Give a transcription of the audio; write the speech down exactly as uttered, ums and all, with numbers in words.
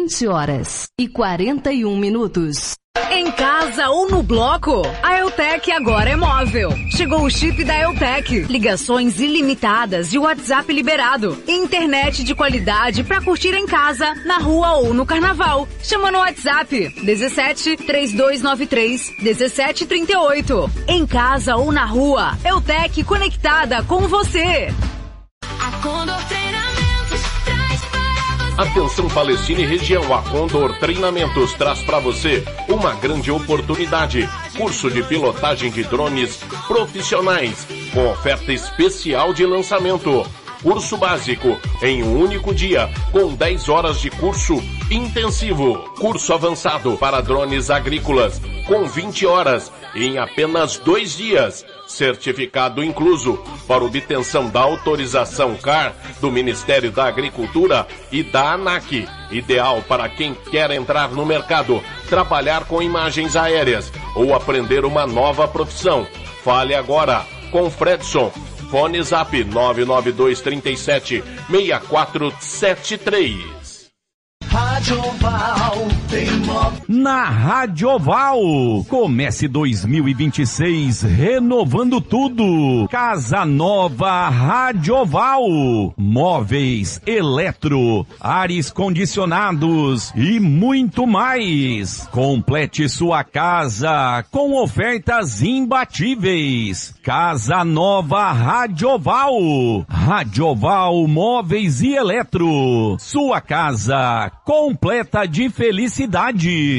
vinte horas e quarenta e um minutos. Em casa ou no bloco, a Eutec agora é móvel. Chegou o chip da Eutec. Ligações ilimitadas e WhatsApp liberado. Internet de qualidade pra curtir em casa, na rua ou no carnaval. Chama no WhatsApp dezessete, três dois nove três, dezessete trinta e oito. Em casa ou na rua, Eutec conectada com você. A Condor Treinamentos traz para você. Atenção Palestina e região, a Condor Treinamentos traz para você uma grande oportunidade. Curso de pilotagem de drones profissionais, com oferta especial de lançamento. Curso básico, em um único dia, com dez horas de curso intensivo. Curso avançado para drones agrícolas, com vinte horas, em apenas dois dias. Certificado incluso para obtenção da autorização C A R do Ministério da Agricultura e da ANAC. Ideal para quem quer entrar no mercado, trabalhar com imagens aéreas ou aprender uma nova profissão. Fale agora com Fredson. Fone Zap nove nove dois três sete, seis quatro sete três. Radioval tem mob... Na Radioval, comece dois mil e vinte e seis renovando tudo. Casa Nova Radioval, móveis, eletro, ares condicionados e muito mais. Complete sua casa com ofertas imbatíveis. Casa Nova Radioval, Radioval Móveis e Eletro, sua casa completa de felicidade.